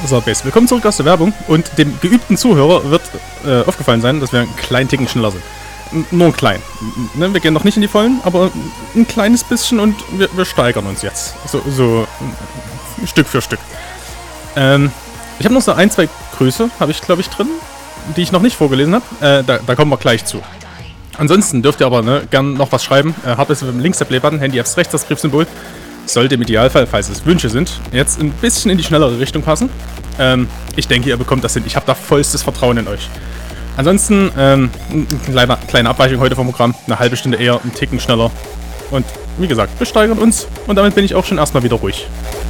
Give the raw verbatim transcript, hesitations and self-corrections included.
So, Base, willkommen zurück aus der Werbung. Und dem geübten Zuhörer wird äh, aufgefallen sein, dass wir einen kleinen Ticken schneller sind. N nur ein klein. Ne? Wir gehen noch nicht in die Vollen, aber ein kleines bisschen und wir, wir steigern uns jetzt. So, so Stück für Stück. Ähm, ich habe noch so ein, zwei Grüße, habe ich glaube ich drin, die ich noch nicht vorgelesen habe. Äh, da, da kommen wir gleich zu. Ansonsten dürft ihr aber ne, gern noch was schreiben. Äh, Hardware mit dem links der Playbutton, Handy Fs rechts das Briefsymbol. Sollte im Idealfall, falls es Wünsche sind, jetzt ein bisschen in die schnellere Richtung passen. Ähm, ich denke, ihr bekommt das hin. Ich habe da vollstes Vertrauen in euch. Ansonsten, ähm, eine kleine, kleine Abweichung heute vom Programm. Eine halbe Stunde eher, einen Ticken schneller. Und wie gesagt, wir steigern uns. Und damit bin ich auch schon erstmal wieder ruhig.